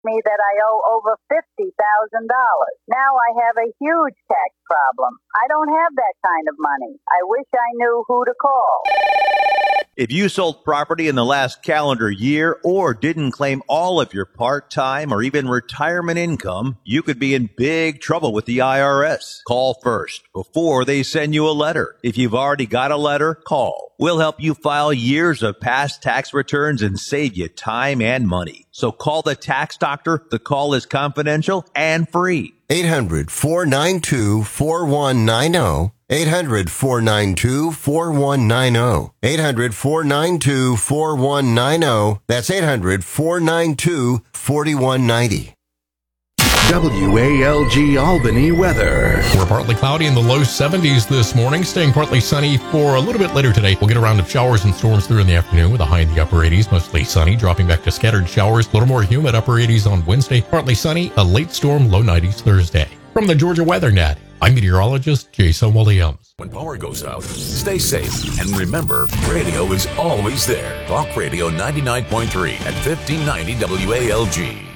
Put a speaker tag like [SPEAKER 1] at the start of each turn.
[SPEAKER 1] me that I owe over $50,000. Now I have a huge tax problem. I don't have that kind of money. I wish I knew who to call.
[SPEAKER 2] If you sold property in the last calendar year or didn't claim all of your part-time or even retirement income, you could be in big trouble with the IRS. Call first before they send you a letter. If you've already got a letter, call. We'll help you file years of past tax returns and save you time and money. So call the tax doctor. The call is confidential and free.
[SPEAKER 3] 800-492-4190. 800-492-4190. 800-492-4190. That's 800-492-4190.
[SPEAKER 4] WALG Albany weather.
[SPEAKER 5] We're partly cloudy in the low 70s this morning, staying partly sunny for a little bit later today. We'll get a round of showers and storms through in the afternoon with a high in the upper 80s, mostly sunny, dropping back to scattered showers. A little more humid, upper 80s on Wednesday. Partly sunny, a late storm, low 90s Thursday. From the Georgia Weather Net, I'm meteorologist Jason Williams.
[SPEAKER 4] When power goes out, stay safe. And remember, radio is always there. Talk Radio 99.3 at 1590 WALG.